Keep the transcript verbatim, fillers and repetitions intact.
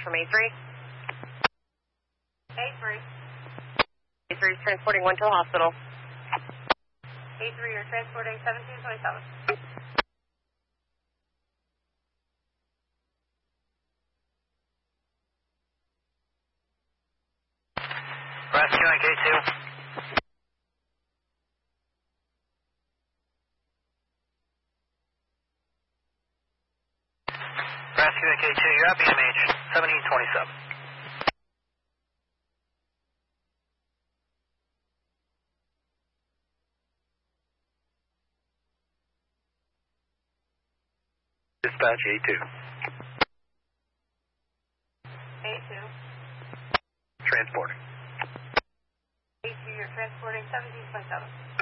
from A three. A three. A three is transporting one to the hospital. A three, you're transporting seventeen twenty-seven. Rescue on K two. Rescue on K two, you're at B M H, seventeen twenty-seven. Dispatch A two. A two. Transporting. A two, you're transporting seventeen twenty-seven.